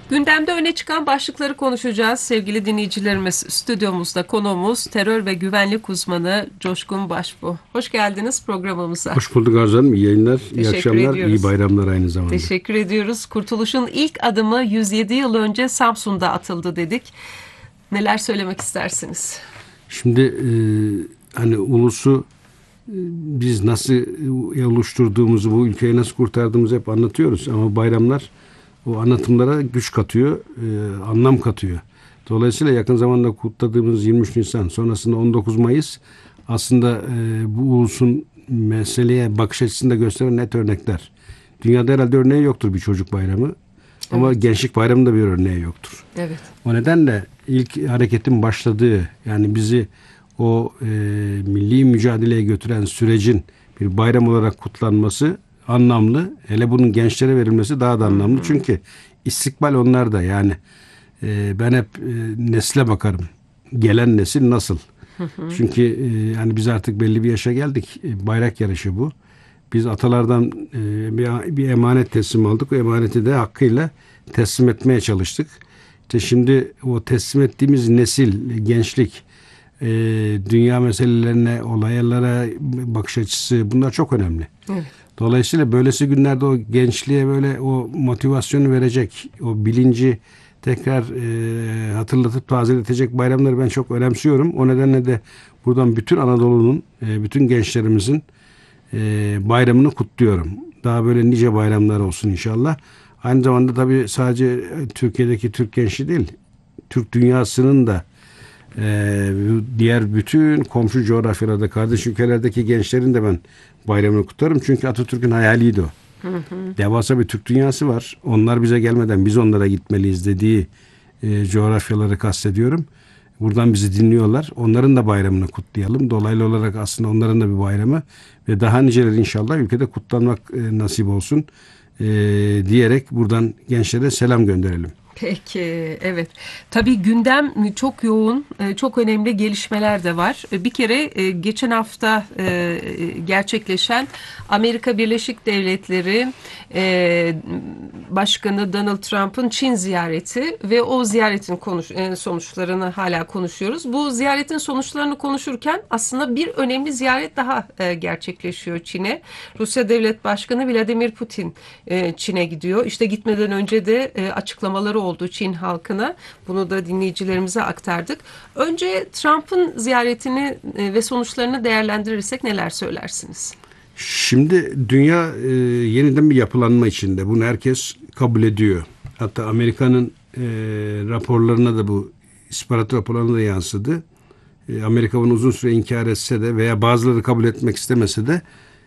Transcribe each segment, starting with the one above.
Gündemde öne çıkan başlıkları konuşacağız. Sevgili dinleyicilerimiz, stüdyomuzda konuğumuz terör ve güvenlik uzmanı Coşkun Başbuğ. Hoş geldiniz programımıza. Hoş bulduk Arzu Hanım. İyi yayınlar, iyi akşamlar, ediyoruz. iyi bayramlar aynı zamanda. Teşekkür ediyoruz. Kurtuluş'un ilk adımı 107 yıl önce Samsun'da atıldı dedik. Neler söylemek istersiniz? Şimdi hani ulusu biz nasıl oluşturduğumuzu, bu ülkeyi nasıl kurtardığımızı hep anlatıyoruz. Ama bayramlar o anlatımlara güç katıyor, anlam katıyor. Dolayısıyla yakın zamanda kutladığımız 23 Nisan, sonrasında 19 Mayıs aslında bu ulusun meseleye bakış açısını da gösteren net örnekler. Dünyada herhalde örneği yoktur bir çocuk bayramı. Ama gençlik bayramında bir örneği yoktur. Evet. O nedenle ilk hareketin başladığı, yani bizi o milli mücadeleye götüren sürecin bir bayram olarak kutlanması anlamlı. Hele bunun gençlere verilmesi daha da anlamlı. Çünkü istikbal onlar da, yani ben hep nesle bakarım. Gelen nesil nasıl? Çünkü yani biz artık belli bir yaşa geldik. Bayrak yarışı bu. Biz atalardan bir emanet teslim aldık. O emaneti de hakkıyla teslim etmeye çalıştık. İşte şimdi o teslim ettiğimiz nesil, gençlik, dünya meselelerine, olaylara bakış açısı, bunlar çok önemli. Evet. Dolayısıyla böylesi günlerde o gençliğe böyle o motivasyonu verecek, o bilinci tekrar hatırlatıp tazeletecek bayramları ben çok önemsiyorum. O nedenle de buradan bütün Anadolu'nun, bütün gençlerimizin bayramını kutluyorum. Daha böyle nice bayramlar olsun inşallah. Aynı zamanda tabii sadece Türkiye'deki Türk gençliği değil, Türk dünyasının da diğer bütün komşu coğrafyalarda, kardeş ülkelerdeki gençlerin de ben bayramını kutlarım. Çünkü Atatürk'ün hayaliydi o. Devasa bir Türk dünyası var. Onlar bize gelmeden biz onlara gitmeliyiz dediği coğrafyaları kastediyorum. Buradan bizi dinliyorlar. Onların da bayramını kutlayalım. Dolaylı olarak aslında onların da bir bayramı ve daha niceleri inşallah ülkede kutlanmak nasip olsun diyerek buradan gençlere selam gönderelim. Peki, evet. Tabii gündem çok yoğun, çok önemli gelişmeler de var. Bir kere geçen hafta gerçekleşen Amerika Birleşik Devletleri Başkanı Donald Trump'ın Çin ziyareti ve o ziyaretin sonuçlarını hala konuşuyoruz. Bu ziyaretin sonuçlarını konuşurken aslında bir önemli ziyaret daha gerçekleşiyor Çin'e. Rusya Devlet Başkanı Vladimir Putin Çin'e gidiyor. İşte gitmeden önce de açıklamaları oldu Çin halkına. Bunu da dinleyicilerimize aktardık. Önce Trump'ın ziyaretini ve sonuçlarını değerlendirirsek neler söylersiniz? Şimdi dünya yeniden bir yapılanma içinde. Bunu herkes kabul ediyor. Hatta Amerika'nın raporlarına da, bu istihbarat raporlarına da yansıdı. Amerika bunu uzun süre inkar etse de veya bazıları kabul etmek istemese de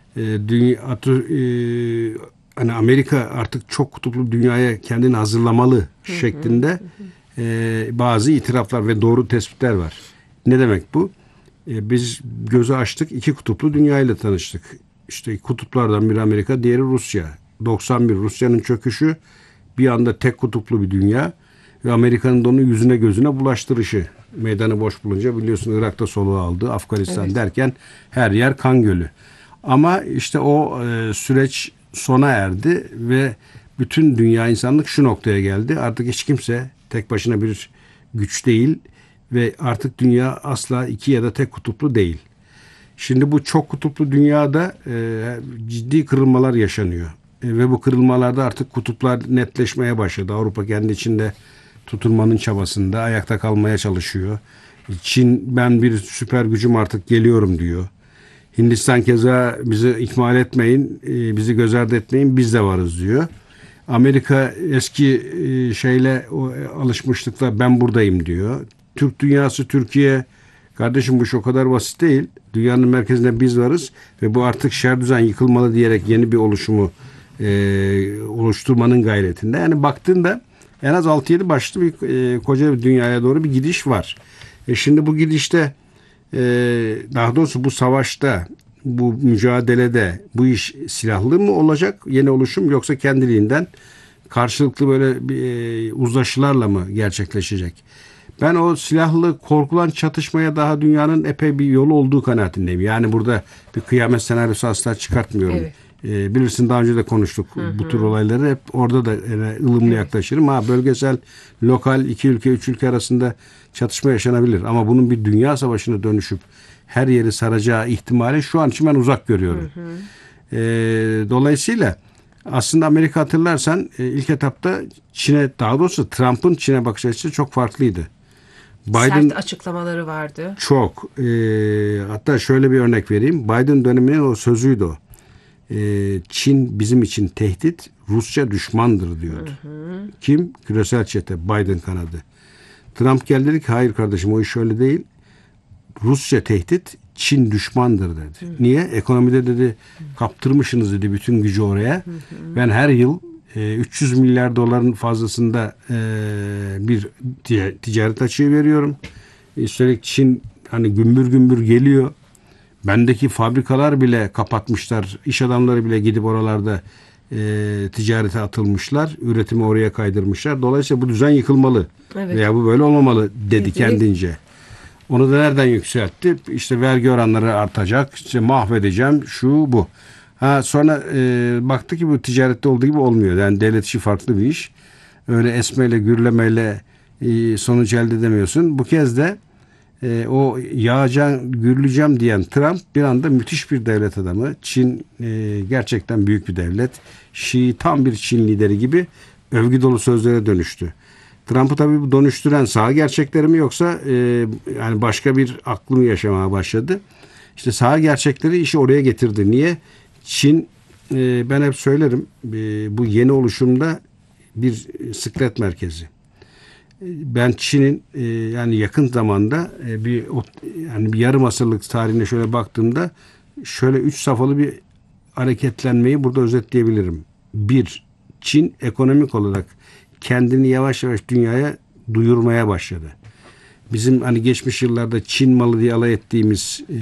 hani Amerika artık çok kutuplu dünyaya kendini hazırlamalı şeklinde bazı itiraflar ve doğru tespitler var. Ne demek bu? Biz gözü açtık, iki kutuplu dünyayla tanıştık. İşte kutuplardan biri Amerika, diğeri Rusya. 91 Rusya'nın çöküşü, bir anda tek kutuplu bir dünya ve Amerika'nın da onu yüzüne gözüne bulaştırışı. Meydanı boş bulunca biliyorsun Irak'ta soluğu aldı, Afganistan derken her yer kan gölü. Ama işte o süreç sona erdi ve bütün dünya, insanlık şu noktaya geldi. Artık hiç kimse tek başına bir güç değil ve artık dünya asla iki ya da tek kutuplu değil. Şimdi bu çok kutuplu dünyada ciddi kırılmalar yaşanıyor. Ve bu kırılmalarda artık kutuplar netleşmeye başladı. Avrupa kendi içinde tutunmanın çabasında ayakta kalmaya çalışıyor. Çin, ben bir süper gücüm artık geliyorum diyor. Hindistan keza bizi ihmal etmeyin, bizi göz ardı etmeyin, biz de varız diyor. Amerika eski alışmışlıkla ben buradayım diyor. Türk dünyası, Türkiye, kardeşim bu iş o kadar basit değil. Dünyanın merkezinde biz varız ve bu artık şer düzen yıkılmalı diyerek yeni bir oluşumu oluşturmanın gayretinde. Yani baktığında en az 6-7 başlı bir koca bir dünyaya doğru bir gidiş var. Şimdi bu gidişte, daha doğrusu bu savaşta, bu mücadelede bu iş silahlı mı olacak yeni oluşum, yoksa kendiliğinden karşılıklı böyle bir uzlaşılarla mı gerçekleşecek? Ben o silahlı korkulan çatışmaya daha dünyanın epey bir yolu olduğu kanaatindeyim. Yani burada bir kıyamet senaryosu asla çıkartmıyorum. Evet. Bilirsin daha önce de konuştuk bu tür olayları. Hep orada da ılımlı yaklaşırım. Bölgesel, lokal, iki ülke, üç ülke arasında çatışma yaşanabilir. Ama bunun bir dünya savaşına dönüşüp her yeri saracağı ihtimali şu an için ben uzak görüyorum. Dolayısıyla aslında Amerika hatırlarsan ilk etapta Çin'e, daha doğrusu Trump'ın Çin'e bakış açısı çok farklıydı. Sert açıklamaları vardı. Çok. Hatta şöyle bir örnek vereyim. Biden döneminin o sözüydü o. Çin bizim için tehdit, Rusya düşmandır diyordu. Kim? Küresel çete, Biden kanadı. Trump geldi dedi ki hayır kardeşim o iş öyle değil. Rusya tehdit, Çin düşmandır dedi. Niye? Ekonomide dedi kaptırmışsınız dedi bütün gücü oraya. Ben her yıl 300 milyar doların fazlasında bir ticaret açığı veriyorum. Üstelik Çin hani gümbür gümbür geliyor. Bendeki fabrikalar bile kapatmışlar. İş adamları bile gidip oralarda ticarete atılmışlar. Üretimi oraya kaydırmışlar. Dolayısıyla bu düzen yıkılmalı. Evet. Veya bu böyle olmamalı dedi kendince. Onu da nereden yükseltti? İşte vergi oranları artacak. İşte mahvedeceğim. Şu bu. Sonra baktı ki bu ticarette olduğu gibi olmuyor. Yani devlet işi farklı bir iş. Öyle esmeyle gürlemeyle sonuç elde edemiyorsun. Bu kez de o yağacağım, gürleyeceğim diyen Trump bir anda müthiş bir devlet adamı. Çin gerçekten büyük bir devlet. Şii tam bir Çin lideri gibi övgü dolu sözlere dönüştü. Trump'ı tabii bu dönüştüren saha gerçekleri mi yoksa yani başka bir aklı mı yaşamaya başladı? İşte saha gerçekleri işi oraya getirdi. Niye? Çin ben hep söylerim bu yeni oluşumda bir sıklet merkezi. Ben Çin'in yani yakın zamanda bir yarım asırlık tarihine şöyle baktığımda şöyle 3 safhalı bir hareketlenmeyi burada özetleyebilirim. Bir, Çin ekonomik olarak kendini yavaş yavaş dünyaya duyurmaya başladı. Bizim hani geçmiş yıllarda Çin malı diye alay ettiğimiz